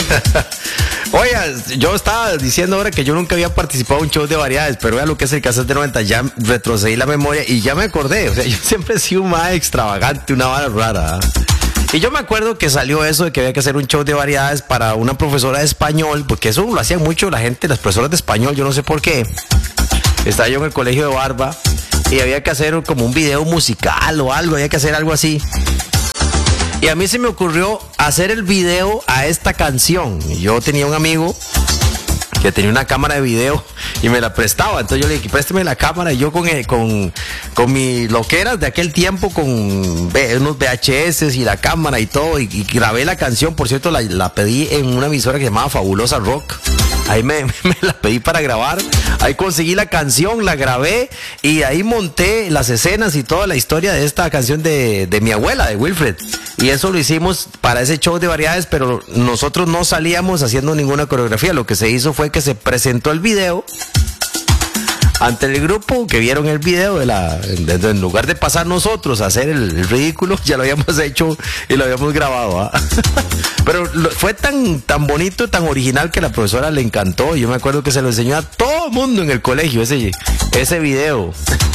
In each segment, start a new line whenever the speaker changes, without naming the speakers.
Oiga, yo estaba diciendo ahora que yo nunca había participado en un show de variedades, pero vea lo que es el Cassette de 90, ya retrocedí la memoria y ya me acordé. O sea, yo siempre he sido un más extravagante, una vara rara. Y yo me acuerdo que salió eso de que había que hacer un show de variedades para una profesora de español, porque eso lo hacían mucho la gente, las profesoras de español, yo no sé por qué. Estaba yo en el colegio de Barba y había que hacer como un video musical o algo, había que hacer algo así. Y a mí se me ocurrió hacer el video a esta canción. Yo tenía un amigo que tenía una cámara de video y me la prestaba. Entonces yo le dije, présteme la cámara. Y yo con mi loqueras de aquel tiempo, con unos VHS y la cámara y todo, y grabé la canción. Por cierto, la pedí en una emisora que se llamaba Fabulosa Rock. Ahí me la pedí para grabar. Ahí conseguí la canción, la grabé y ahí monté las escenas y toda la historia de esta canción de mi abuela, de Wilfred. Y eso lo hicimos para ese show de variedades, pero nosotros no salíamos haciendo ninguna coreografía. Lo que se hizo fue que se presentó el video ante el grupo, que vieron el video en lugar de pasar nosotros a hacer el ridículo, ya lo habíamos hecho y lo habíamos grabado, ¿eh? Pero fue tan bonito, tan original, que a la profesora le encantó. Yo me acuerdo que se lo enseñó a todo el mundo en el colegio ese video.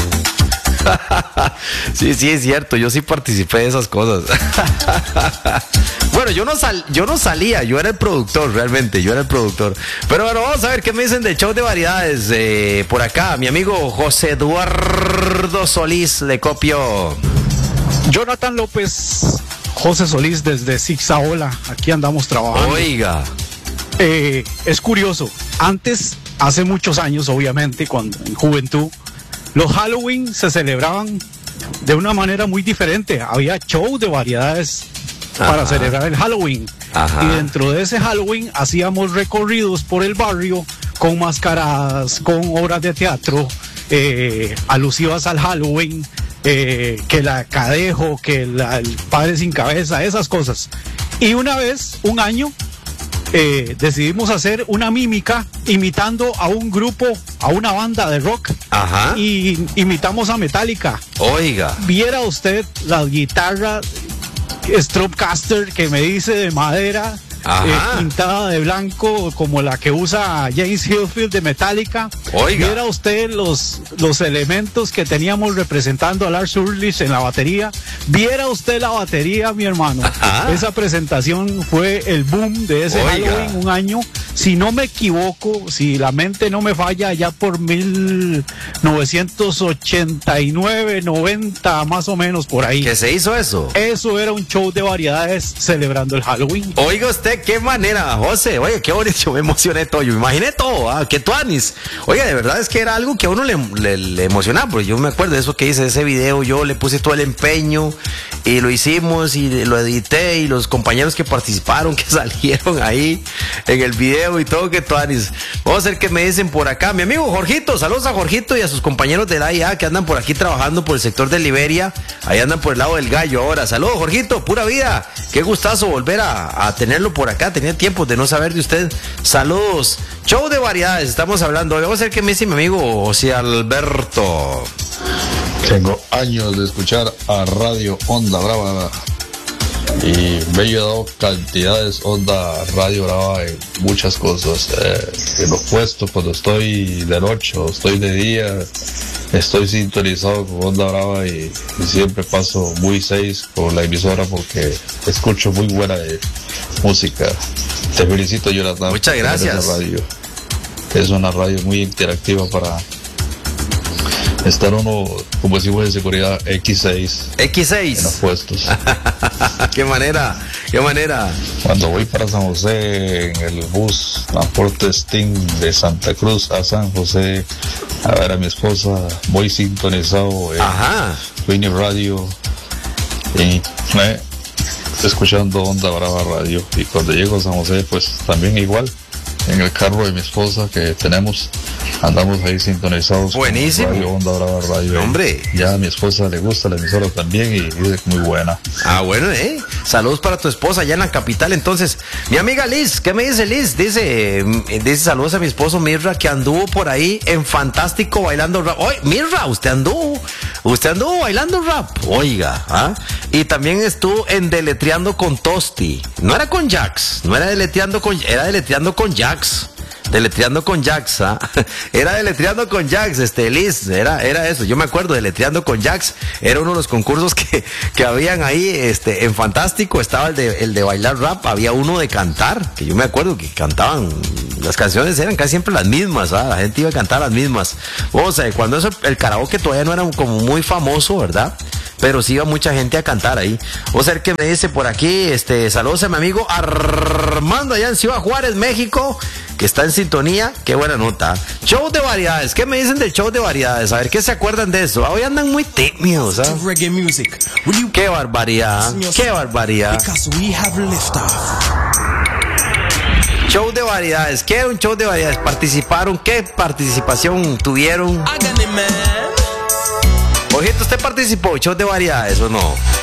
Sí, es cierto, yo sí participé de esas cosas. Bueno, yo no salía, yo era el productor, realmente, yo era el productor. Pero bueno, vamos a ver qué me dicen del show de variedades. Por acá, mi amigo José Eduardo Solís, le copio.
Jonathan López, José Solís desde Zigzagola, aquí andamos trabajando.
Oiga.
Es curioso, antes, hace muchos años, obviamente, cuando en juventud, los Halloween se celebraban de una manera muy diferente. Había show de variedades para celebrar el Halloween. Ajá. Y dentro de ese Halloween hacíamos recorridos por el barrio con mascaradas, con obras de teatro alusivas al Halloween, que la Cadejo, que el Padre Sin Cabeza, esas cosas. Y un año, decidimos hacer una mímica imitando a un grupo, a una banda de rock.
Ajá.
Y imitamos a Metallica.
Oiga.
Viera usted la guitarra Stratocaster que me dice de madera, pintada de blanco, como la que usa James Hetfield de Metallica.
Oiga.
Viera usted los elementos que teníamos representando a Lars Ulrich en la batería. Viera usted la batería, mi hermano. Ajá. Esa presentación fue el boom de ese Halloween, un año. Si no me equivoco, si la mente no me falla, ya por 1989, 90, más o menos por ahí.
¿Qué se hizo eso?
Eso era un show de variedades celebrando el Halloween.
Oiga usted, qué manera, José. Oye, qué bonito, yo me emocioné todo. Yo me imaginé todo, qué tuanis. Oiga, de verdad es que era algo que a uno le emocionaba, porque yo me acuerdo de eso que hice, ese video, yo le puse todo el empeño y lo hicimos y lo edité, y los compañeros que participaron, que salieron ahí en el video y todo, que tuanis. Vamos a ver qué me dicen por acá. Mi amigo Jorgito, saludos a Jorgito y a sus compañeros de la AIA que andan por aquí trabajando por el sector de Liberia. Ahí andan por el lado del Gallo ahora. Saludos, Jorgito, pura vida. Qué gustazo volver a tenerlo por acá. Tenía tiempo de no saber de usted. Saludos. Show de variedades, estamos hablando. Vamos a ver qué me dice mi amigo José Alberto.
Tengo años de escuchar a Radio Onda Brava y me he ayudado cantidades Onda Radio Brava en muchas cosas. En los puestos, cuando estoy de noche o estoy de día, estoy sintonizado con Onda Brava y siempre paso muy 6 con la emisora porque escucho muy buena música. Te felicito, Jonathan.
Muchas gracias.
Radio. Es una radio muy interactiva para estar uno, como decimos en seguridad, X6 en los puestos.
Qué manera.
Cuando voy para San José en el bus transporte Sting de Santa Cruz a San José a ver a mi esposa, voy sintonizado en Winnie Radio y escuchando Onda Brava Radio. Y cuando llego a San José, pues también igual en el carro de mi esposa que tenemos Andamos ahí sintonizados.
Buenísimo.
Radio Onda Brava Radio.
Hombre.
Ya a mi esposa le gusta la emisora también y dice que muy buena.
Ah, bueno, saludos para tu esposa allá en la capital. Entonces, mi amiga Liz, ¿qué me dice Liz? Dice saludos a mi esposo Mirra, que anduvo por ahí en Fantástico bailando rap. Oye, Mirra, usted anduvo bailando rap. Oiga, ¿ah? Y también estuvo en Deletreando con Tosti. No era con Jax, era deletreando con Jax. Deletreando con Jax, ¿ah? Era deletreando con Jax, Liz, era eso. Yo me acuerdo, deletreando con Jax, era uno de los concursos que habían ahí, en Fantástico. Estaba el de bailar rap, había uno de cantar, que yo me acuerdo que cantaban, las canciones eran casi siempre las mismas, ¿ah? La gente iba a cantar las mismas. O sea, cuando el karaoke todavía no era como muy famoso, ¿verdad? Pero sí iba mucha gente a cantar ahí. O sea, que me dice por aquí, saludos a mi amigo Armando allá en Ciudad Juárez, México, que está en sintonía. Qué buena nota. Show de variedades. ¿Qué me dicen del show de variedades? A ver, ¿qué se acuerdan de eso? Hoy andan muy tímidos, ¿ah? Qué barbaridad. Qué barbaridad. Show de variedades. ¿Qué era un show de variedades? ¿Participaron? ¿Qué participación tuvieron? Ojito, ¿usted participó en show de variedades o no?